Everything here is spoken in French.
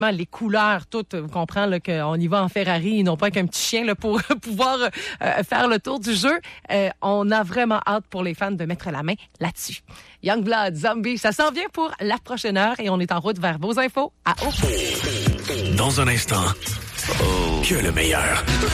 les couleurs, toutes, vous comprenez qu'on y va en Ferrari et non pas avec un petit chien là, pour pouvoir faire le tour du jeu. On a vraiment hâte pour les fans de mettre la main là-dessus. Youngblood, Zombie, ça s'en vient pour la prochaine heure et on est en route vers vos infos à Haut. Dans un instant, que le meilleur.